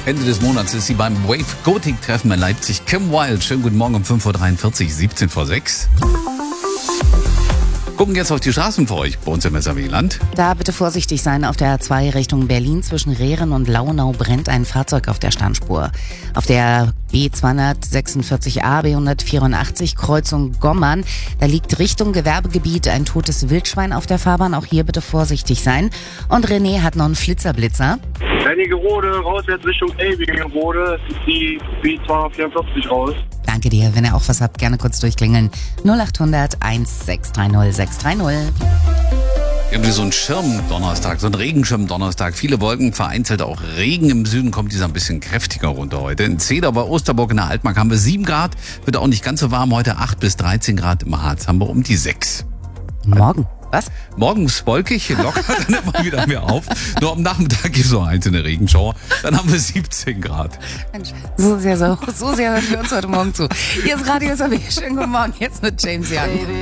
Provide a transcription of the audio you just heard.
Ende des Monats ist sie beim Wave Gothic Treffen in Leipzig. Kim Wilde, schönen guten Morgen um 5.43 Uhr, 17 vor 6. Gucken jetzt auf die Straßen für euch bei uns im SRW-Land. Da bitte vorsichtig sein. Auf der A2 Richtung Berlin zwischen Rehren und Launau brennt ein Fahrzeug auf der Standspur. Auf der B246a, B184 Kreuzung Gommern, da liegt Richtung Gewerbegebiet ein totes Wildschwein auf der Fahrbahn. Auch hier bitte vorsichtig sein. Und René hat noch einen Flitzer-Blitzer. Wernigerode, raus jetzt Richtung Elbingerode, ist die B244 raus. Danke dir. Wenn ihr auch was habt, gerne kurz durchklingeln. 0800 1630 630. Irgendwie so ein Schirmdonnerstag, so ein Regenschirmdonnerstag. Viele Wolken, vereinzelt auch Regen. Im Süden kommt dieser ein bisschen kräftiger runter heute. In Zeder bei Osterburg in der Altmark haben wir 7 Grad. Wird auch nicht ganz so warm heute. 8 bis 13 Grad. Im Harz haben wir um die 6. Morgen. Was? Morgens wolkig, lockert dann immer wieder mehr auf. Nur am Nachmittag gibt es so einzelne Regenschauer. Dann haben wir 17 Grad. Mensch, so sehr hören wir uns heute Morgen zu. Hier ist Radio SRW. Schönen guten Morgen. Jetzt mit James Young.